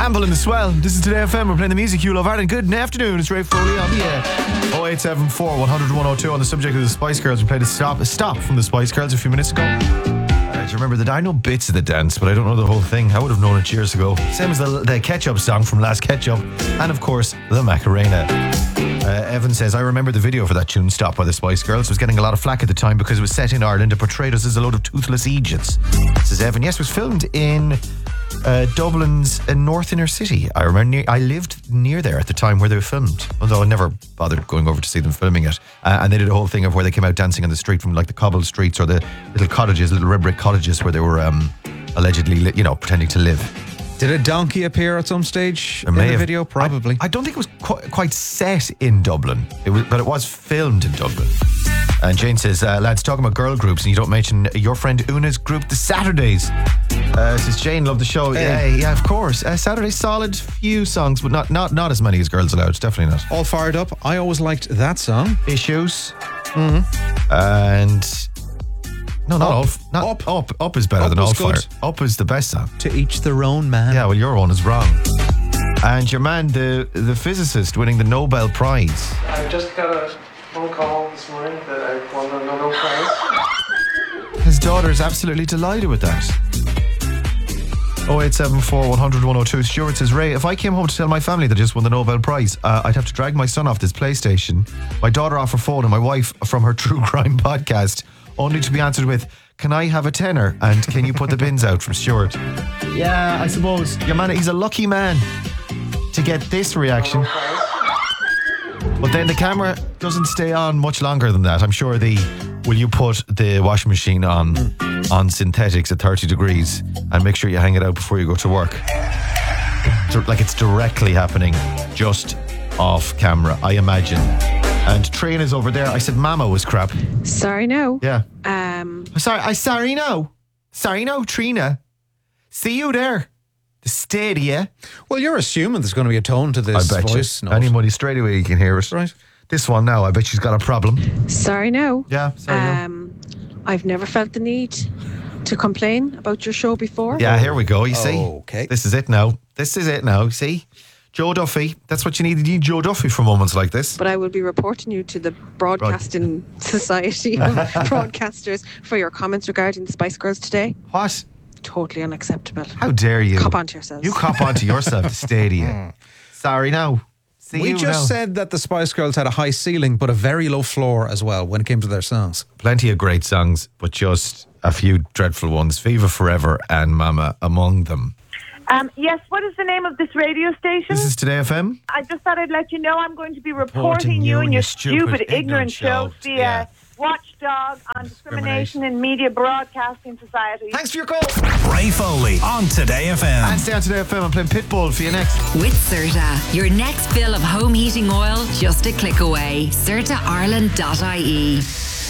Campbell in the Swell. This is Today FM. We're playing the music you love, Ireland. Good afternoon. It's Ray Foley on the air. 0874 100 102 on the subject of the Spice Girls. We played a stop from the Spice Girls a few minutes ago. Do you remember that? I know bits of the dance, but I don't know the whole thing. I would have known it years ago. Same as the Ketchup song from Last Ketchup. And of course, the Macarena. Evan says, I remember the video for that tune, Stop, by the Spice Girls. It was getting a lot of flack at the time because it was set in Ireland and portrayed us as a load of toothless Egypts. Says Evan. Yes, it was filmed in Dublin's North Inner City. I remember I lived near there at the time where they were filmed, although I never bothered going over to see them filming it. And they did a whole thing of where they came out dancing on the street from like the cobbled streets or the little cottages, little red brick cottages where they were allegedly, pretending to live. Did a donkey appear at some stage in the video? Probably. I don't think it was quite set in Dublin, but it was filmed in Dublin. And Jane says, lads, talking about girl groups, and you don't mention your friend Una's group, The Saturdays. Says Jane, love the show. Hey. Yeah, of course. Saturdays, solid few songs, but not as many as Girls Aloud. Definitely not. All Fired Up. I always liked that song. Issues. And... No, not Up. Up is better than All Fire. Up is the best song. To each their own, man. Yeah, well, your one is wrong. And your man, the physicist winning the Nobel Prize. I just got a phone call this morning that I won the Nobel Prize. His daughter is absolutely delighted with that. 0874 100 102. Stuart says, Ray, if I came home to tell my family that I just won the Nobel Prize, I'd have to drag my son off this PlayStation, my daughter off her phone, and my wife from her true crime podcast, only to be answered with, can I have a tenner? And can you put the bins out, from Stuart? Yeah, I suppose. Your man, he's a lucky man to get this reaction. But then the camera doesn't stay on much longer than that. I'm sure will you put the washing machine on synthetics at 30 degrees and make sure you hang it out before you go to work? Like it's directly happening just off camera, I imagine. And Train is over there. I said Mama was crap. Sorry, no. Yeah. Sorry, no. Sorry, no, Trina. See you there. The Stadia. Well, you're assuming there's going to be a tone to this voice. Any money straight away you can hear it. Right. This one now, I bet she's got a problem. Sorry, no. Yeah, sorry, no. I've never felt the need to complain about your show before. Yeah, here we go. You see? Okay. This is it now. See? Joe Duffy. That's what you need. You need Joe Duffy for moments like this. But I will be reporting you to the Broadcasting Society of Broadcasters for your comments regarding the Spice Girls today. What? Totally unacceptable. How dare you? Cop onto yourselves. You cop onto yourself, the Stadia. Sorry, now. We just said that the Spice Girls had a high ceiling but a very low floor as well when it came to their songs. Plenty of great songs, but just a few dreadful ones. Viva Forever and Mama among them. Yes, what is the name of this radio station? This is Today FM. I just thought I'd let you know I'm going to be reporting you and your stupid ignorant show via Watchdog on Discrimination in Media Broadcasting Society. Thanks for your call. Ray Foley on Today FM. And stay on Today FM. I'm playing Pitbull for you next. With Certa, your next bill of home heating oil just a click away. CertaIreland.ie.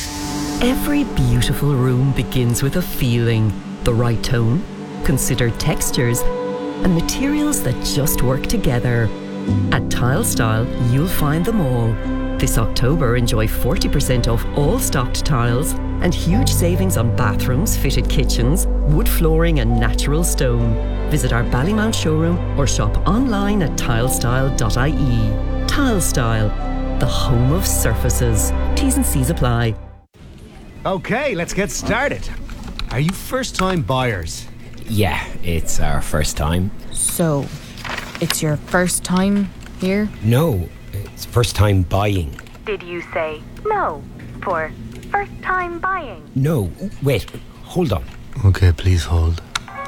Every beautiful room begins with a feeling, the right tone, considered textures, and materials that just work together. At Tile Style, you'll find them all. This October, enjoy 40% off all stocked tiles and huge savings on bathrooms, fitted kitchens, wood flooring and natural stone. Visit our Ballymount showroom or shop online at tilestyle.ie. Tile Style, the home of surfaces. T's and C's apply. Okay, let's get started. Are you first-time buyers? Yeah, it's our first time. So, it's your first time here? No, it's first time buying. Did you say no for first time buying? No, wait, hold on. Okay, please hold.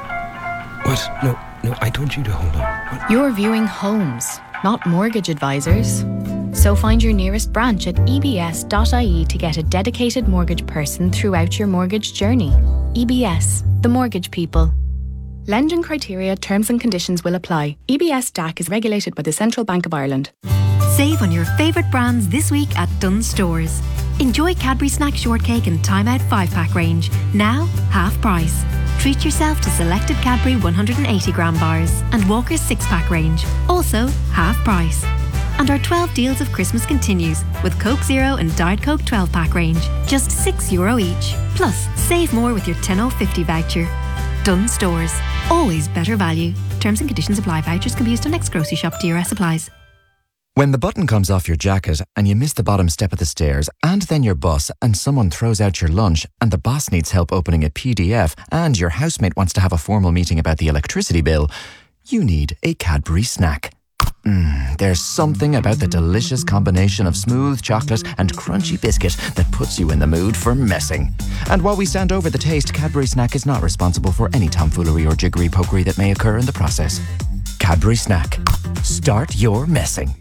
What? No, I told you to hold on. What? You're viewing homes, not mortgage advisors. So find your nearest branch at ebs.ie to get a dedicated mortgage person throughout your mortgage journey. EBS, the mortgage people. Lending criteria, terms and conditions will apply. EBS DAC is regulated by the Central Bank of Ireland. Save on your favourite brands this week at Dunnes Stores. Enjoy Cadbury Snack Shortcake and Time Out 5-pack range, now half price. Treat yourself to selected Cadbury 180-gram bars and Walker's 6-pack range, also half price. And our 12 deals of Christmas continues with Coke Zero and Diet Coke 12-pack range, just €6 each. Plus, save more with your 10.50 voucher. Dunnes Stores, always better value. Terms and conditions apply. Vouchers can be used on next grocery shop. DRS applies. When the button comes off your jacket and you miss the bottom step of the stairs and then your bus and someone throws out your lunch and the boss needs help opening a PDF and your housemate wants to have a formal meeting about the electricity bill, you need a Cadbury snack. There's something about the delicious combination of smooth chocolate and crunchy biscuit that puts you in the mood for messing. And while we stand over the taste, Cadbury Snack is not responsible for any tomfoolery or jiggery-pokery that may occur in the process. Cadbury Snack. Start your messing.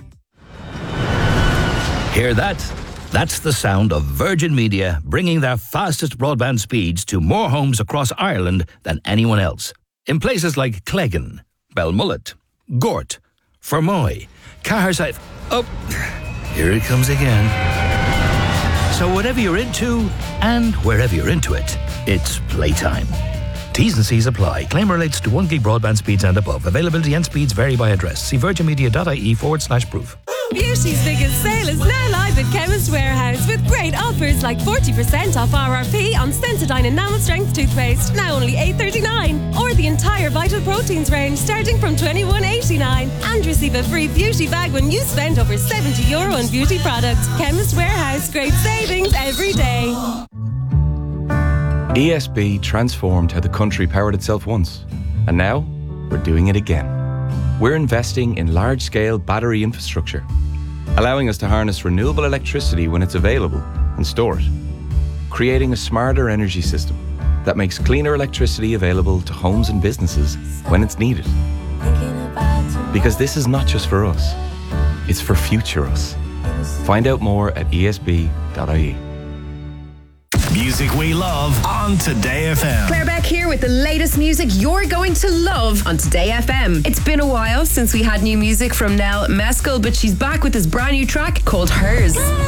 Hear that? That's the sound of Virgin Media bringing their fastest broadband speeds to more homes across Ireland than anyone else. In places like Cleggan, Belmullet, Gort, Fermoy, Caherside... Oh, here it comes again. So whatever you're into, and wherever you're into it, it's playtime. T's and C's apply. Claim relates to 1 gig broadband speeds and above. Availability and speeds vary by address. See virginmedia.ie/proof. Beauty's biggest sale is now live at Chemist Warehouse with great offers like 40% off RRP on Sensodyne Enamel Strength toothpaste, now only $8.39, or the entire Vital Proteins range starting from $21.89, and receive a free beauty bag when you spend over €70 on beauty products. Chemist Warehouse, great savings every day. ESB transformed how the country powered itself once, and now we're doing it again. We're investing in large-scale battery infrastructure, allowing us to harness renewable electricity when it's available and store it, creating a smarter energy system that makes cleaner electricity available to homes and businesses when it's needed. Because this is not just for us, it's for future us. Find out more at esb.ie. Music we love on Today FM. Claire Beck here with the latest music you're going to love on Today FM. It's been a while since we had new music from Nell Meskel, but she's back with this brand new track called Hers.